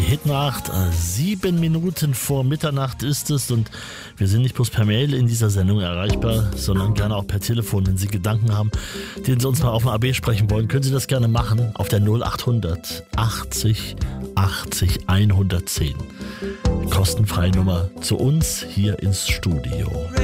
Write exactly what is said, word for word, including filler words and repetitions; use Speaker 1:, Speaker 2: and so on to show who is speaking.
Speaker 1: Hitnacht. Sieben Minuten vor Mitternacht ist es und wir sind nicht bloß per Mail in dieser Sendung erreichbar, sondern gerne auch per Telefon. Wenn Sie Gedanken haben, den Sie uns mal auf dem A B sprechen wollen, können Sie das gerne machen auf der null achthundert achtzig achtzig hundertzehn. Kostenfreie Nummer zu uns hier ins Studio.